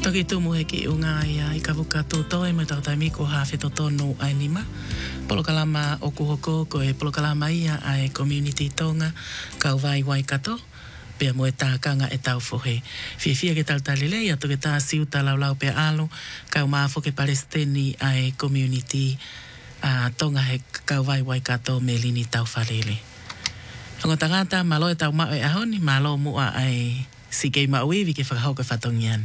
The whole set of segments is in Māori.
Toki tumu he ki unga ia I ka wuka tūtoi mo tau taimi ko hawhi to tonu ai nima. Polokalama o kuhoko ko e polokalama ia ai community tonga kau vai Waikato. Pea mo e tākanga e tau fohe. Fia ke tau talile ia toke tā siuta laulau pe alo kau maafo ke Palestini ai community tonga he kau vai Waikato me lini tau whalele. Ongo tangata malo e tau mao e ahoni malo mua ai sikei mauivi ke whakahau ke whatongian.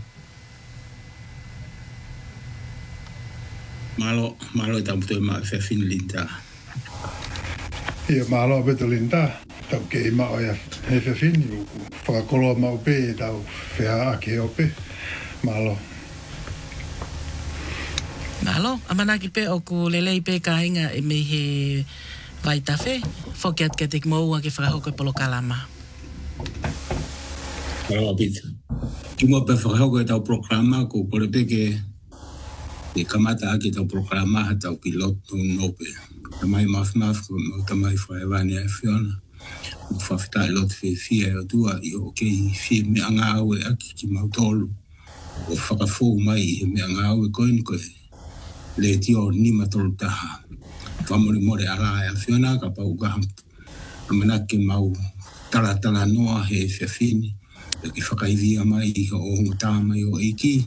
Malo e tau puto ma whewhin linda. Ia malo beto linda. Tau kei mao e whewhin. Whakakoloa mau pe e tau whea ake ope. Malo. Malo, amanaki pe o ku lelei pe ka inga e me he vaitawhe. Whokiat ke tik moua ke whakahau ke polokalama. Malo pita. Tuma pe whakahau ke tau programa ko kore pe ke e kamata ake tau programa ha tau piloto nope. Tamai maf ko tamai whaewane e whiona. Whawhita e lot whia o tua I o kei whia me anga au e aki ki mautolu. O whakafou mai he me anga au e koini koe. Le tio ni matolu taha. Whamori more ala e a whiona ka pau kaha. Amanake mau tala noa he whiawhini. E ki whakaivia mai I o hongo mai o eiki.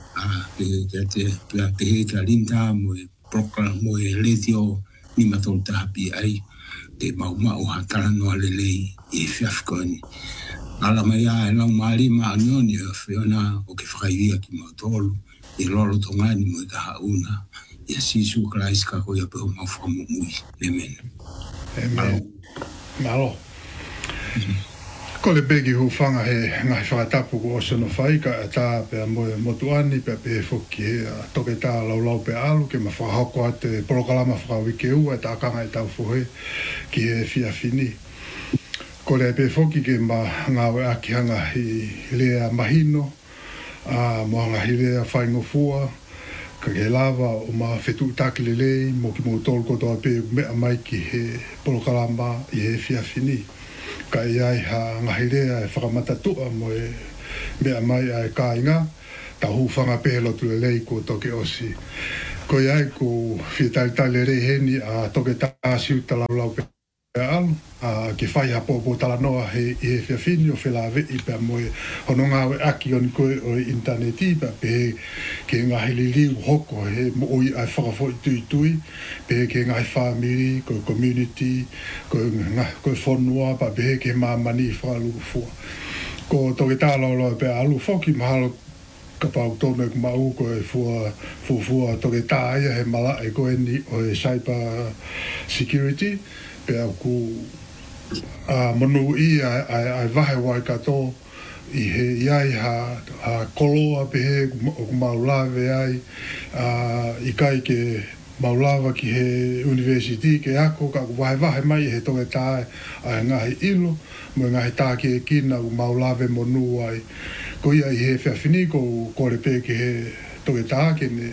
Pe he ka linda mo e program mo e letio ni matol tahapi ai te mau ha tala noa lelei I whiafkoni. Ala mai a e lau maali ma anioni e whiona o ke whakaivia ki mautolu e lolo tongani mo e ka hauna e sisu Christ ka koia pe o mau whakamumui. Amen. Amen. Malo. Ko le begi hu whanga he ngai whakatapu ko osono whaika e tā pia moe motuani pia pe whoki he toke tā laulau pe alu ke ma whahoko ate polokalama whakawike ua e tā kanga e tau whohe ki he whiawhini. Ko le pe whoki ke ma ngawe aki hanga hi lea mahino moanga hi lea whaingofua ka ke lava o ma whetu taki lelei mo ki mo tolu kotoa pe mea mai ki he polokalama I he whiawhini. Ka iai ha ngahirea e whakamatatua mo e mea mai ai ka inga, ta hūwhanga pēlo tu lei ko toke osi. Ko iai ko whietalitali rei heni a toke tāsiu talaulau pe alu, ke whai hapopo tala noa he whiawhini o whela vei pia mo e hononga we aki on koe o interneti pia pe ke ngahili liu hoko he mo oi ai whakafo I tui pe ke ngai whamiri, ko community, ko whonua pa pe ke mamani whakaluku fua. Ko toke tālau pe alu whoki mahalo ka pau tōne ku mau ko e fua toke tāia he mala e koe ni o e cyber security pe aku manu I ai vahe Waikato I he iai ha koloa pe he ku maulave ai I kai ke maulava ki he university ke ako ka ku vahe mai he toke tae ai ngahi ilo mo ngahi tā ke kina ku maulave monu ai ko ia I he whiawhini ko kore pe ke he toke tā ke ne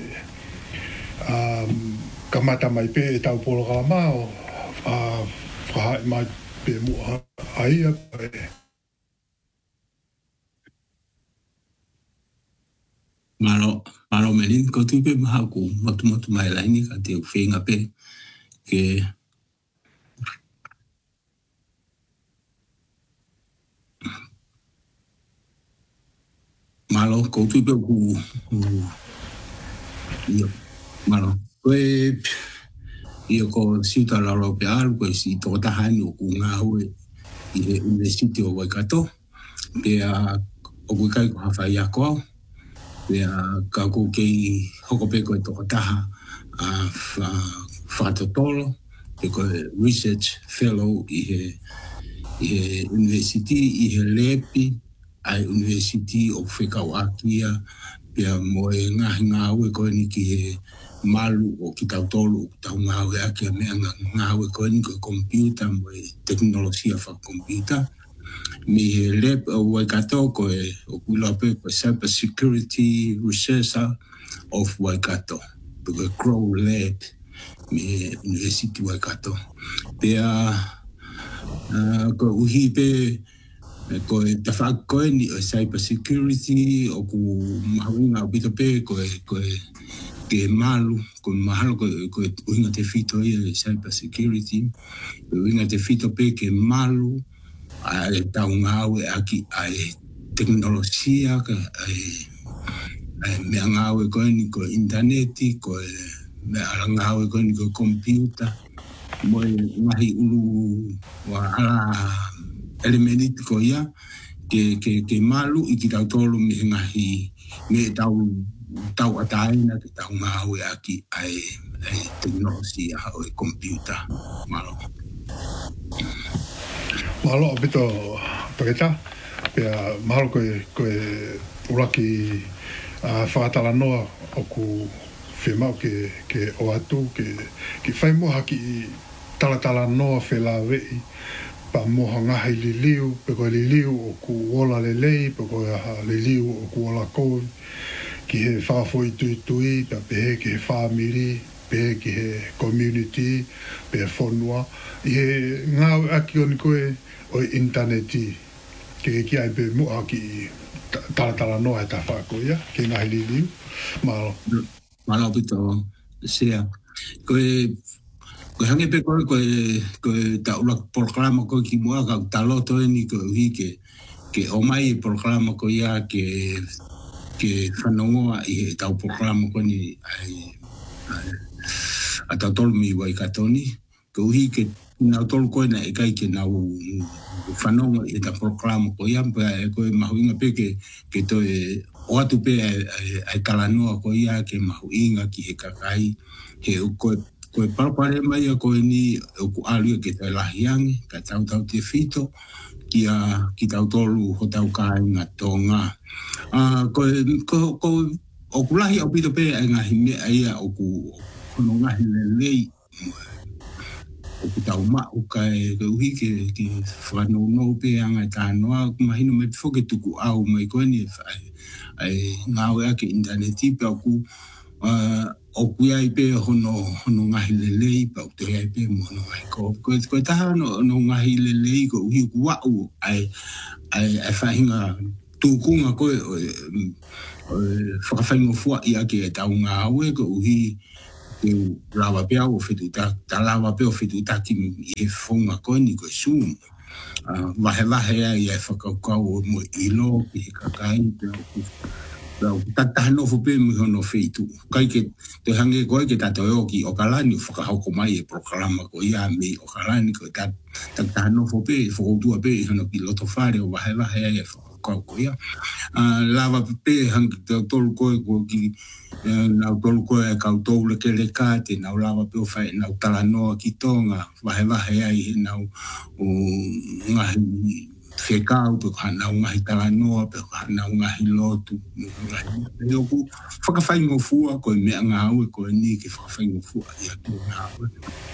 kamata mai pe e tau polokalama o whahai mai pe mua aia pe. Malo melin ko tu pe maha ku motu mai laini ka te whenga pe ke malo ko tu pe ku malo koe Io ko siuta laulau pe alu ko si toko tahani o ku ngā hue I he University o Waikato. Pea o kui kai ko hawhai ako au. Pea ka ku kei hoko pe koe toko taha whakatotolo. Pe koe Research Fellow I he University I he Lepi ai University o Whekau Akia. Pea mo e ngahi ngā hue koe ni ki he malu o ki tau tolu o tau ngāwe ake a mea ngāwe koe ni koe computer mo e teknolosia wha computer. Me he lab o Waikato koe o kuilape koe Cyber Security Researcher of Waikato. Koe Crow Lab me University Waikato. Pea koe uhi pe ko te whakakoe ni o cyber security o ku mahuinga o pito pe ko ke malu ko mahalo ko uinga te fito i cyber security uinga te fito pe ke malu a taunga au aki ai teknologia ka ai me ngawe ko ni ko interneti ko me ngawe ko ni ko computer mo ngahi ulu wa ala elementi ko ia ke malu i ki tau tolu me ngahi me tau ataina ke tau ngawe aki ai teknologia o computer malo pito paketa pia malo ko ulaki whakatala noa o ku whimau ke o atu ke whai moha ki tala noa whela wei pa moha ngahi liliu, pe koe liliu o ku ola lelei, pe koe liliu o ku ola kou, ki he whawhoi tui, pe he ki he whamiri, pe he ki he community, pe he whonua. I he ngāu aki o ni koe o interneti, ke ki ai pe mua ki tala noa e ta whakoia, ki ngahi liliu. Malo. Malo pito, sea. Ko hange pe ko ta ula programa ko ki mua ka taloto ni ko hi ke o mai programa ko ia ke whanongoa i tau programa ko ni a tau tolu mi wai katoni ko hi ke na tolu ko na e kai ke na whanongoa i tau programa ko ia ko mahuinga pe ke to o atu pe ai talanoa ko ia ke mahuinga ki he kakai he ko koe parapare mai a koe ni o ku alua ke te lahiangi, ka tau te whito, ki tau tolu ho tau ka inga tonga. O ku lahi au pito pe ai ngahi mea ia o ku hono ngahi lelei, o ku tau mau ka uhi ke whanau nou pe anga tānoa, mahino me te whoke tuku au mai koe ni ai ngāwe ake interneti pe au ku o kuia i pe hono ngahi lelei pa o te ai pe mo hono ngahi ko taha no ngahi lelei ko uhi ku wau ai whahinga tūkunga koe whakawhaingo fua i ake e tau ngā aue ko uhi te lawa pea o whetu ta lawa pea o whetu taki i e whonga koe ni koe sumu wahe ai e whakaukau o mo ilo ki he kakai pea o tatahano fo pe mi hono feitu kai ke te hange koe ke tato o ki o kalani whakahauko mai e programa ko ia me o kalani ko tatahano fo pe whakautua pe hono ki loto whare o wahe e whakakau ko ia lava pe hange tolu koe ko ki nau tolu koe e kau toule ke le kate nau lava pe o whae nau talanoa ki tonga wahe ai nau ngahi whekau pe hanau ngahi talanoa pe hanau ngahi lotu e oku whakawhaingo fua koe mea ngāue koe ni ke whakawhaingo fua i atu ngāue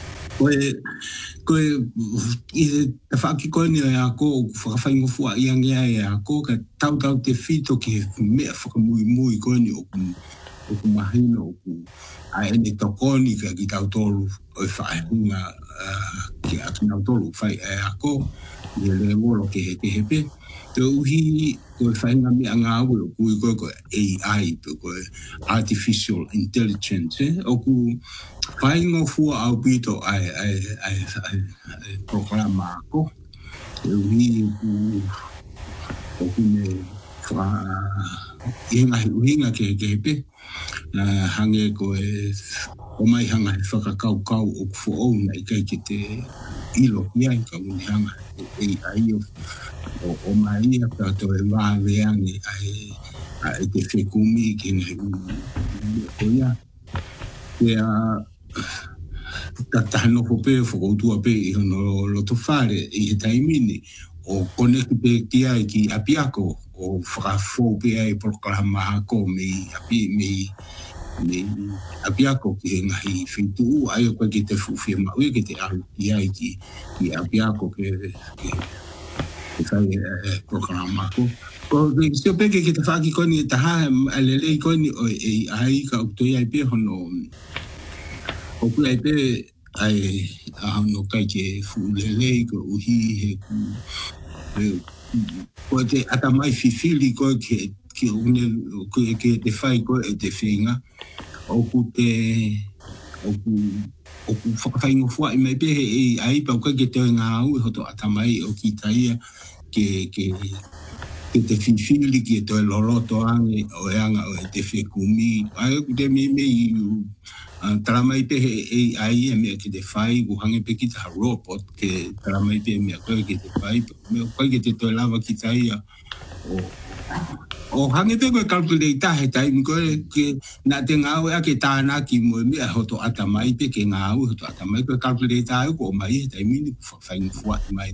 koe i te whaki koe ni a ko whakawhaingo fua i angea e a ko ka tau te whito ki mea whakamui koe ni oku mahino oku a ene tokoni ka ki tau tolu o whaehunga ki atu nau tolu whai e a ko i le wolo ke he pe te uhi koe whainga mea ngāwe o kui koe AI pe koe artificial intelligence o ku whaingo fua au pito ai programa ako te uhi o ku me uhinga ke he pe hange koe o mai hanga he whakakau o ku whaona i kai ke te ilo ia i ka uni hanga ai o mai ia ka to e waweangi ai te whekumi ki nei o ia ia tatahano ko pe whakautua pe i hono loto whare i he taimini o koneki pe ki ai ki apiako o whakafo pe ai programa ako me apiako ki ngahi whitu ai o koe ki te fuwhia maui ki te alu ki ai ki apiako ke whai programa ko. Ko sio peke ki te whaki koni e taha alelei koni o ai ka utoi ai pe hono o kui ai pe ai hono kai ke fulelei ko uhi he ko te ata mai fifili ko ke te whai ko e te whenga o ku whakawhaingo fua i mai pehe e ai pau ka ke te ngā au e hoto ata mai o ki taia ke te fifili ki e toi loroto ange o e anga o e te whekumi ai ku te me taramai pehe e ai e mea ki te whai uhange pe ki te robot ke taramai pehe mea koe ki te whai mea koe ki te toi lava ki taia o hange pe koe calculator he taimi koe ke na te ngau e ke tāna ki mo mea hoto ata mai pe ke ngau hoto ata mai koe calculator ai ko mai he taimi ni whaingu fuati mai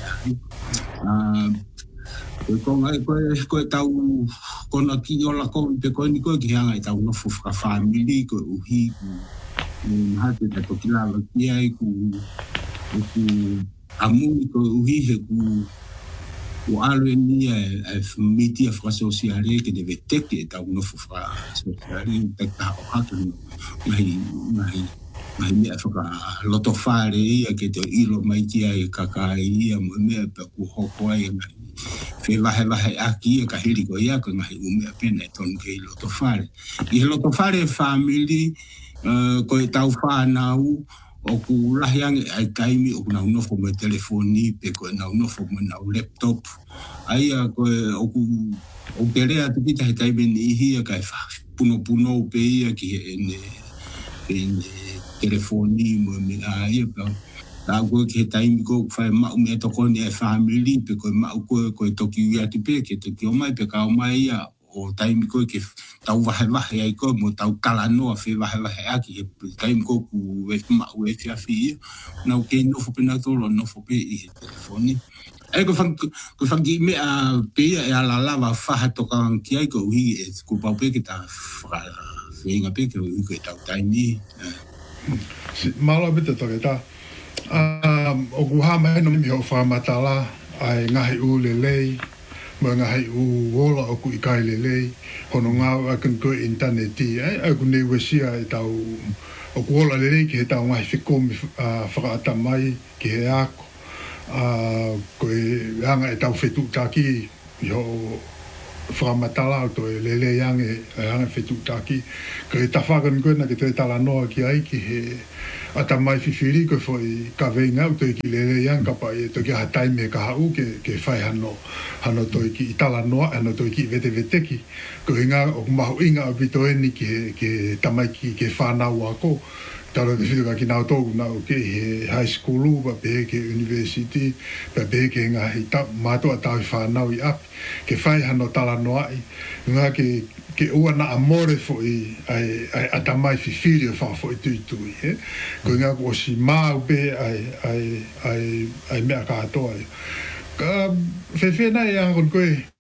koe tau kona ki ola koe pe koe ni koe ki hanga i tau nofo whakawhamili koe uhi hate ta toki lalo ki ai ku amuni koe uhi he ku alo e ni e miti a whakasosiare ke te veteke e tau nofo whakasosiare te taho hatu mai mea whakaloto whare ia ke te ilo mai ki ai kakai ia mo mea pe ku hoko ai mai fe vahe aki e ka hiri ko ia ko ngai umea pena e tonu ke ilo to whare i he loto whare family ko e tau whanau o ku lahiange ai taimi o ku nau nofo me telefoni pe ko nau nofo me nau laptop ai ko o ku o perea te pita he taimi ni ihi e kai puno pe ia ki e telefoni mo me ai pe ta ko ke taimi ko fa ma me to ko ni family pe ko ma ko toki ia te pe ke te ki o mai pe ka o mai ia o taimi ko ke tau vahe ai ko mo tau kala no a fe vahe aki taimi ko ku e ma o e fi na ke no fo pe na to no fo pe i telefoni ai ko fangi me a pe e ala lava fa to ka ki ai ko hi e ko pa pe ke ta finga pe ke ko tau taimi malo bit to ke ta o ku ha mai no mi ho fa matala ai ngahi u lelei mo ngahi u wola o ku ikai lelei hono nga kan ko internet ai ku ne wesia e tau o ku wola lelei ke tau ngahi fikomi whakaata mai ki he ako ko e anga e tau fetu taki yo whakamatala o to e lelei anga fetu taki ko e tawhakan koe na ke te tala noa ki ai ki he ata mai fifiri ko foi ka venga o to ki lele yang ka pa e to ki hatai me ka hau ke fai hano to ki itala no ano to ki vete ki ko inga o ma inga o bito eni ke tamai ki ke fana wa ko talo de fido ki na to na o ke high school ba be ke university ba be ke nga hita ma to ata fana i ap ke fai hano tala no ai nga ke ua na amore foi ai atamai fifiri fa foi tu ko nga ko si mau be ai me ka to ai ka fe na yang ko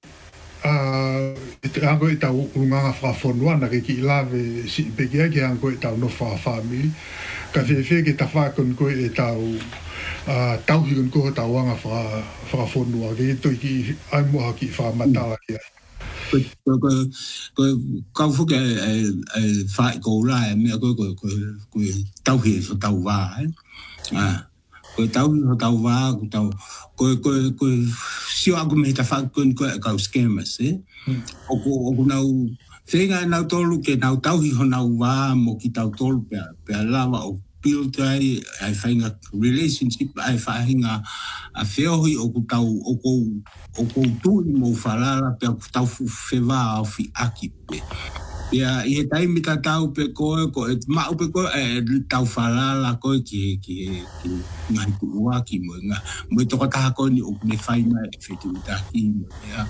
ango e tau unga fra fonua na ke ki lave si pe ke ango e tau no fa family ka fe ke ta fa kon ko e tau tau hi ko tau anga fra fonua ke to ki ai mo ki fa matala ki ko kau fu ke fa ko la me ko tau hi so tau va ko tau va ko si o me ta fa ko ka skemas o nau fenga nau tolu ke nau tau hi ho nau va mo ki tau tolu pe lava o build ai fainga relationship ai fainga a feo hi o tu mo falala pe tau feva fi akipe ya e taimi ta tau pe ko ma pe ko tau falala ko ki ngai tu wa ki mo to ka ko ni o me faina e fetu ta ki ya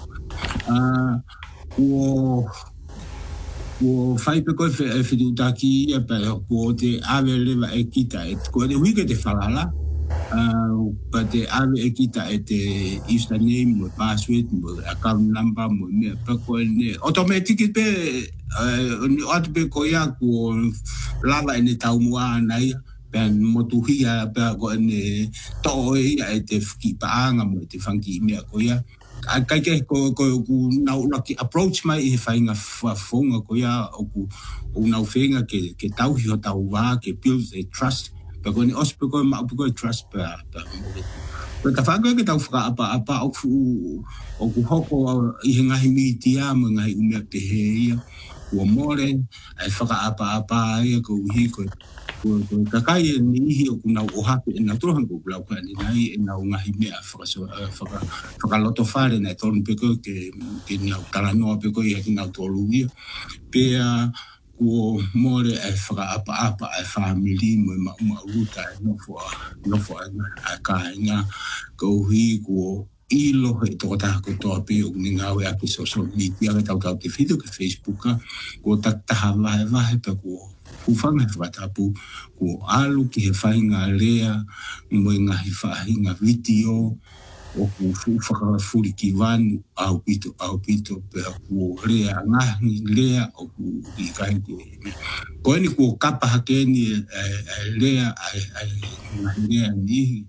o fai pe ko fetu ta ki e pe ko te ave leva e kita e ko de wi ke te falala but the ave ekita te username mo password mo account number mo me pa ko ne automatic pe o pe ko ya ko lava ni tau mo ana ben mo tu hia pa ko ne to ia te ki pa anga mo te fangi me ko ya kai ke ko na ki approach mai e fainga fonga ko ya o na fenga ke tau hi tau va ke build a trust. Pero ni os pero ma pero trust pa Ko ta whanga ke tau apa o ku hoko I ngahi mitia mo ngahi umea pehe ia. Ua more, ai apa ia ko uhi ko kakai ni ihi o kuna o hape na trohan ko kula ko ni nai na ngahi mea whakaloto whare na tonu peko ke na talanoa peko ia ki na tolu ia. Pea ko more ai apa ai family mo ma uta no fo a kainga ko uhi ko ilo he toko taha ko toa pe o ni ngawe api social media ke tau te video ke Facebook ko taha vahe pe ko whanga he whatapu ko alu ki he whainga lea mo ngahi whahinga video o ku whakawhuri ki wanu au pito pe ko lea ngahi lea o ku I kai ki ko eni ko kapa hake ni lea ngahi lea nihi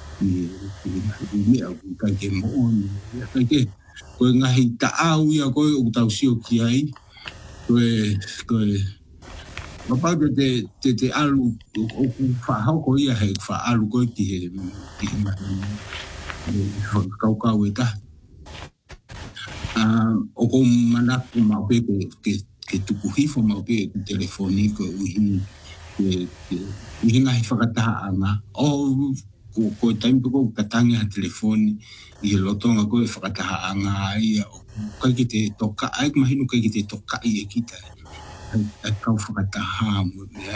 ni au kai ke mo kai ke ko ngahi taau ia ko o tau sio ki ai ko Papa te alu o ku whahau ko ia he whaalu ko ki he kau e taha. O ko manaku mau pe ke tuku hifo mau pe ke telefoni ko uhi ngahi whakataha anga. Ko taimpe ko katangi ha telefoni I lotonga ko whakataha anga ia. Kai ki te toka, ai mahinu kai ki te toka I kita. Ai kau whakataha mo mea.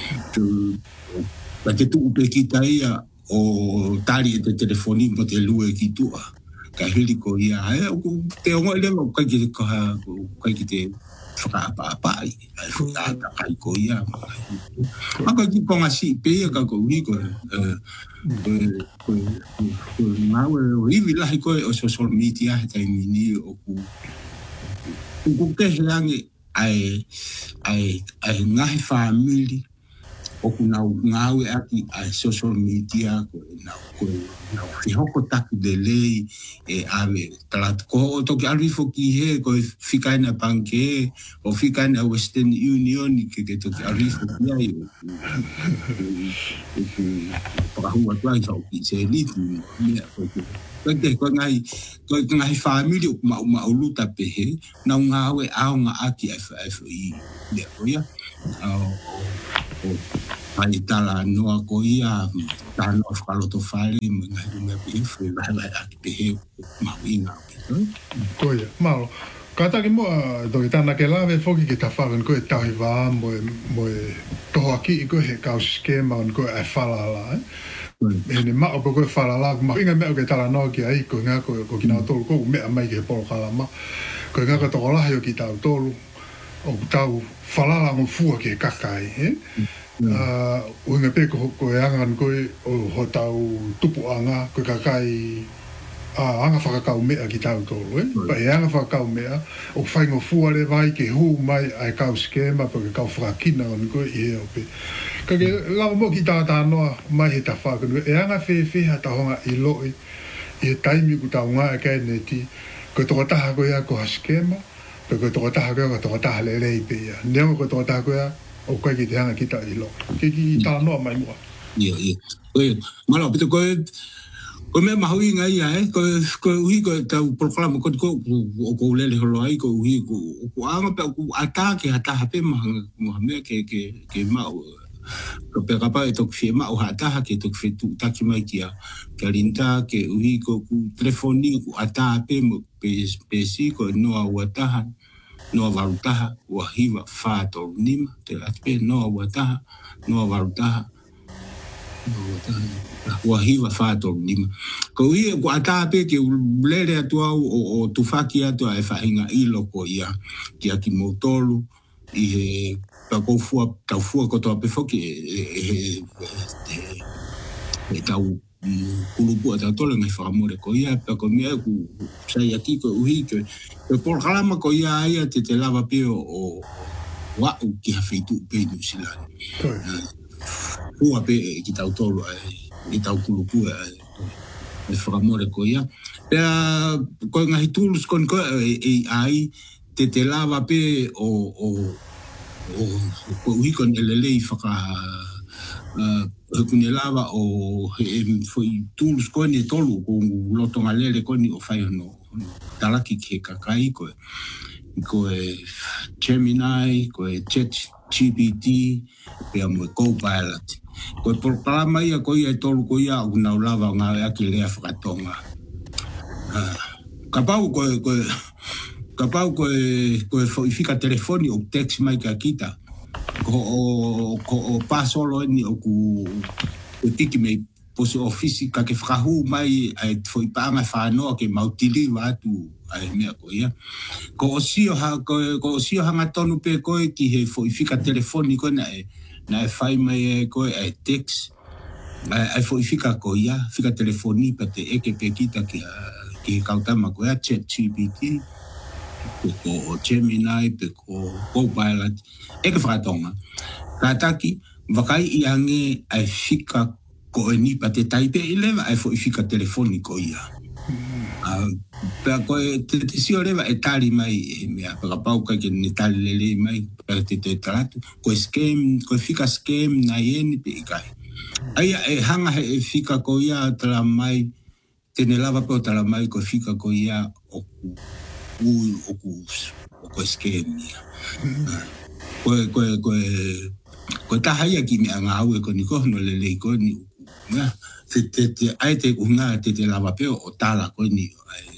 Ba te tuku pe kita ia o tari te telefoni mo te lue ki tua. Ka hili ko ia. Te ongo ele mo kai ki te whakaapa ai. Ai whakata kai ko ia. Maka ki konga si pe ia ka ko ui ko. Mawe o iwi lahi ko o social media he taimini o ku. Ku ke heangi ai ngahi family o ku ngawe aki ai social media ko nau whihoko taku de lei ame talat ko o toki alwifo ki he ko whikai na banke o whikai na Western Union ke toki alwifo ki ai pakahua tuai sau ki se litu mea ko ngai family o mauluta pehe na ngawe au nga aki FFI mea ko ia ai tala noa ko ia tala whakaloto whare mo ngai mea pehe lai aki pehe mawinga ko ia malo kata ki moa do tana ke lawe foki ki ta whawen ko e tahi wā mo toho aki I ko he kau skema on ko e whalala Ene mao ko whalala ma inga mea ke tala noa ki ai ko ngā ko kina tolu ko mea mai ke polo kalama ko ngā ko toko lahi o ki tau tolu o tau whalala mo fua ke kakai o inga pe ko e angan ko o ho tau tupu anga ko kakai anga whakakau mea ki tau tolu pa e anga whakakau mea o whaingo fua le vai ke hu mai ai kau skema pa ke kau whakakina on ko I he o pe ka ke lau mo ki tātā noa mai he ta whakanu e anga whewheha ta honga I loi I he taimi ku tau ngā e kai neti ko toko taha ko ia ko ha skema pa ko toko taha ko ia ko toko taha le rei pe ia neonga ko toko taha ko ia o kai ki te hanga ki ta I loi ke ki tā noa mai mua ia mara pito ko me mahui ngai ko uhi ko tau proklama ko ko lele holoi ko uhi ko anga pe ko atake hata hape me ke mau ko pe kapa e tok fie mau hata ke tok fetu taki mai kia kalinta ke uhi ko telefoni ko atape mo pe si ko no wataha no valutaha wa hiva fato nima te atpe no wataha no valutaha wahiva fato lima ko ia ko atape ke lele atua o tufaki atua e fainga ilo ko ia ki aki motolu I he pa ko fua ko to pe foki e tau kulupu ata tole ngai whakamore ko ia pa ko mea ku sai aki ko uhi ke por kalama ko ia te lava pe o wa'u ki hawhitu pe New Zealand Ua pe ki tau tolu I tau kulupu e whakamore ko ia. Pea koe ngahi tools kon koe AI te lava pe o uhi kon elelei kune lava o foi tools koni tolu ko loto ngalele koni o fai no talaki ke kakai ko Gemini ko ChatGPT pe mo Copilot ko programa ia ko ia tolu ko ia una lava nga aki le afratonga kapau ko foi fica telefone o text mai ka kita ko pasolo ni o ku tiki me posi ofisi ka ke frahu mai ai foi panga fa no ke mautili watu ai me ko ia ko osio ha ngatonu pe ko ki he foi fica telefone ko na fai mai ko ai text ai foi fica ko ia fica telefoni pa te eke pe kita ki kautama ko ia ChatGPT ko Gemini pe ko Copilot e ke fratonga kataki vakai iange ai fika ko ni pa te taipe eleva ai fo fika telefonico ia pe ko te sio leva e tali mai me pa pau ka ke ni tali lele mai pa te trato ko scam ko fika scam na yen pe kai ai e hanga e fika ko ia tra mai te ne lava pe tra mai ko fika ko ia o ko skemia ko ta haya ki me anga au ko ni ko no le ko ni te ai te una te lava pe o tala ko ni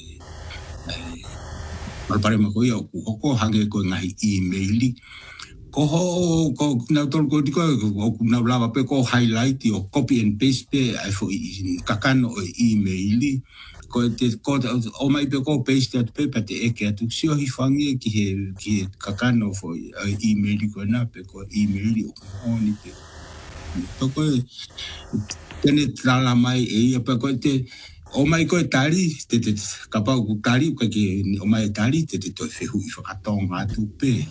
mal pare ma ko ia ko hange ko ngai email ko na tol ko na lava pe ko highlight o copy and paste pe ai fo kakano email ko o mai pe ko paste at pe te eke atu sio hi fangi ki kakano fo email ko na pe ko email o ni pe ko tene trala mai e pe ko te o mai ko tali te kapa ku tali ko ke o mai tali te to fe hu fa katonga tu pe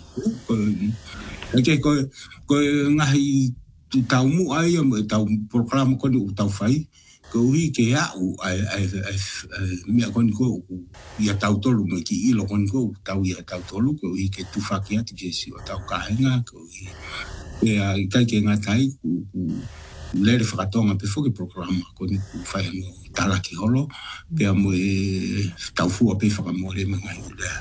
ko ngahi tau mu ai mo tau programa ko ni tau fai ko hi ke a ai mi kon ko ia tau tolu me ki ilo kon ko tau ia tau tolu ko hi ke tu fa ki ati ke si o tau ka nga ko hi e ai kai ke nga tai ku le fratonga pe fo ke programa ko ni fa no tala ki holo pe mo tau fu pe fa mo le nga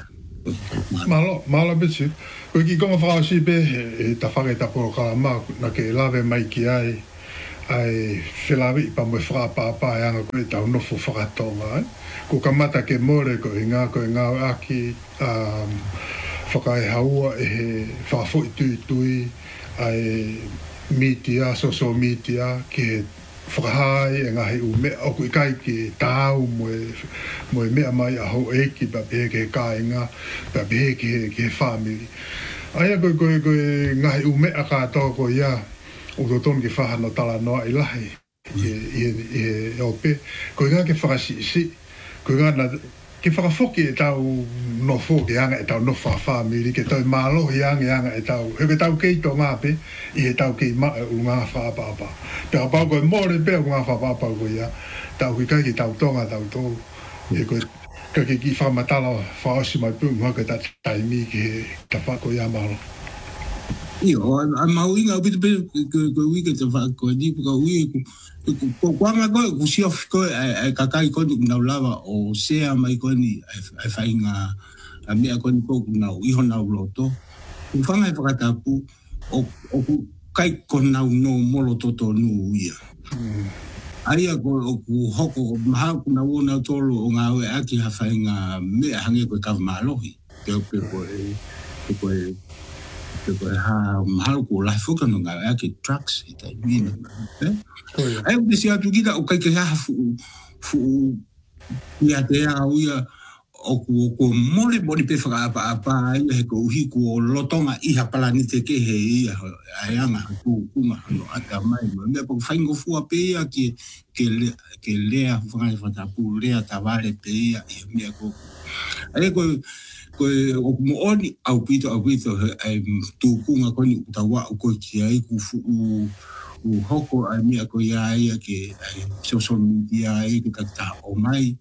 malo bitsi ko ki ko fa si be ta fa ta programa na ke lave mai ki ai filavi pa mo fra pa anga ko ta no fo fratonga ko kamata ke more ko nga aki whakai haua e whafo i tui ai mitia, social media ke whakahai e ngahi u mea oku i kai ki tāu mo e mea mai a hau eki pa pehe ke kāinga pa pehe ke family aia koe ngahi u mea kātoa ko ia o tōtonu ke whahano tala noa i lahi e ope koe ngā ke whakasisi koe ngā na ke whakafoki e tau no fōke anga e tau no whawhamiri ke tau mālohi anga e tau he ke tau kei tō ngāpe i he tau kei maa u ngā whapapa te apau koe mōre pēr u ngā whapapa koe ia tau ki kai ki tau tonga tau tō e koe ka ki whamatala whaosi mai pū mua ke ta taimi ki he ta whako ia mālo Io, a mauinga o pito ko wike te whako ni ko wike ko kwanga ko si of ko ai kakai ko na lava o sea mai ko ni ai fainga a mea ko ni ko na iho na loto u fanga e whakatapu o kai ko na no molo toto nu ia ai ko hoko maha na wona tolo o nga e aki ha fainga me hange ko ka malohi te ko ha mahal ko la foka no nga aki trucks ita mina ai o desi atu kita o kai ke ha fu ia te a uia o ko mole pe faka apa ia ko hi ko lotonga iha palani te ke he ia ai anga ku ma no ata mai me po faingo fu ape ia ke lea fanga pu lea tavale pe ia me ko ai ko o mo oni au pito tu kunga ko ni utawa ko ki ai ku fu u hoko ai mia ko ia ke social media ai ke ta o mai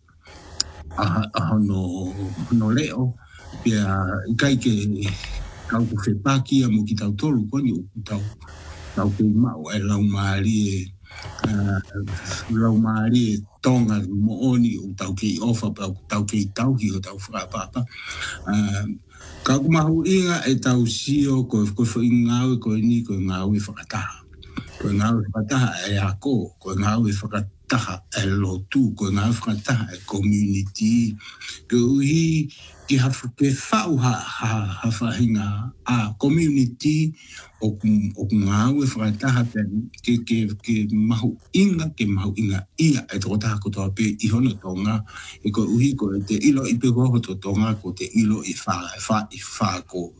no leo pia kai ke kau ku fe paki mo ki tau tolu ko ni tau ke ma o e lau mali lau maari tonga mooni o tau ki ofa tau ki o tau whakapapa. Ka kumahu inga e tau sio ko whaingau ko ni ko ngau i whakataha. Ko ngau i whakataha e ako, ko ngau i whakataha e lotu, ko ngau i whakataha e community. Ko uhi ki hafu ke whau ha whahinga a community o ngau e whakataha ke mahu inga ia e toko taha ko toa pe i hono tonga e ko uhi ko te ilo i pe hoho to tonga ko te ilo i wha ko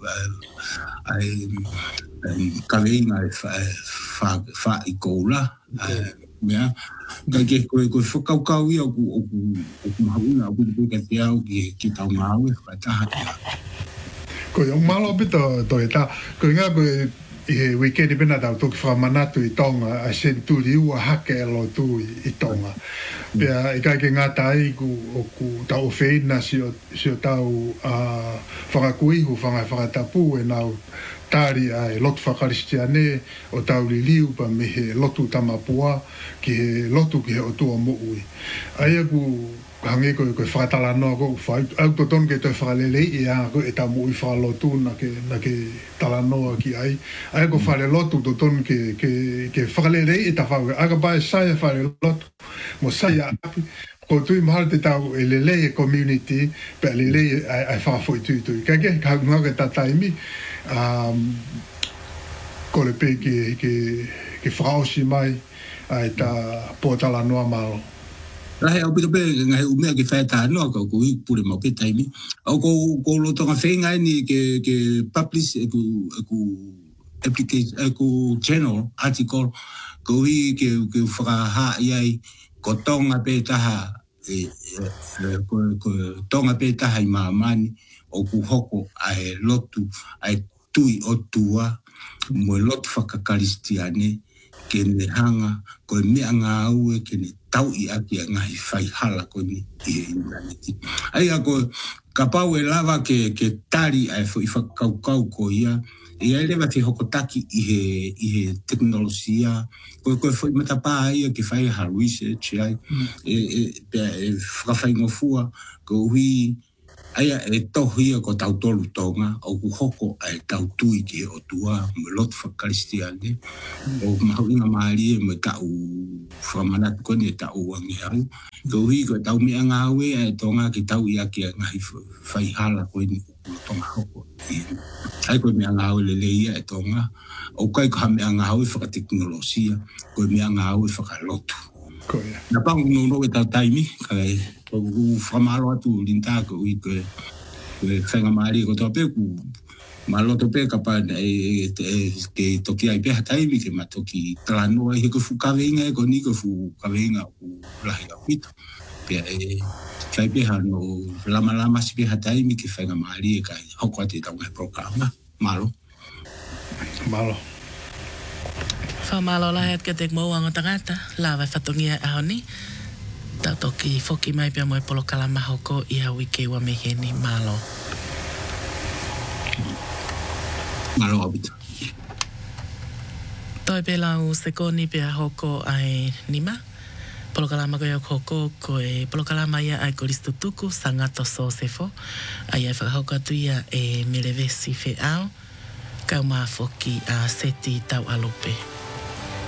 kaweinga e wha i koula mea ka ke koe whakaukau ia o ku mahu inga o ku te te au ki tau ngau e whakataha Ko yung malo bito to eta ko nga ko e weekend bena tau toki whamanatu i tonga a senturi ua hake e lo tu i tonga. Pea i kai ke ngata ai ku tau whina si o tau whakakuihu whakatapu e nau tari ai lotu whakaristiane o tau li liu pa me he lotu tamapua ki he lotu ki he o tua mo'ui. Ai aku hangi ko whakatala noa ko au to ton ke te whakalele i a ko e tamu i whakalotu na ke tala noa ki ai ko whale lotu to ton ke whakalele i ta whau aga bae saia whale lotu mo saia api ko tui mahal te tau e lele e community pe lele ai whakafoi tui ka ngau ke tataimi ko le pe ke whakaosi mai ai ta pōtala noa malo Rahe au pito pe ngai umea ke whaeta anō ka kui pure mau ke taimi. Au ko lo tonga whenga ni ke publish ku application ku channel article ko hi ke whakaha iai ko tonga pe taha ko tonga pe taha i maamani o ku hoko ai lotu ai tui o tua mo lotu whakakaristiane ke ne hanga ko mea ngā ue ke ne tau i aki a ngahi whai hala ko ni i e inaneti. Ai ako ka pau e lava ke tari ai i whakaukau ko ia e ai lewa te hokotaki i he teknolosia ko whai matapā ia ke whai ha research ai e whakawhai ngofua ko hui aia e tohia ko tau tolu tonga o ku hoko ai tau tui ki o tua mo lot whakaristiane o mahawinga maari e mo tau whamanatu koni e tau wangi hau ko hui ko tau mea ngāwe ai tonga ki tau ia ki a ngahi whaihala ko ni o tonga hoko ai ko mea ngāwe lele ia e tonga o kai ko ha mea ngāwe whakateknolosia ko mea ngāwe whakalotu na pang no e tau taimi kai ko whamalo atu linta ko i ko whenga maari ko tope ku malo tope kapa ke toki ai peha taimi ke matoki talanoa i ko whukaweinga e ko ni ko whukaweinga ku lahi au hito pia kai peha no lama si peha taimi ke whenga maari e kai hoko ate tau ngai programa malo Whamalo lahi at katek mo ang tangata, lawa whatongia ahoni. Tau toki whoki mai pia moe polo kalama hoko i hawi ke wa meheni malo. Malo abita. Toi pe lau sekoni pia hoko ai nima. Polo kalama ko hoko ko e polo kalama ia ai koristu tuku sangato so sefo. Ai ai whakahoko atu ia e melevesi fe au. Kau maa whoki a seti tau alope.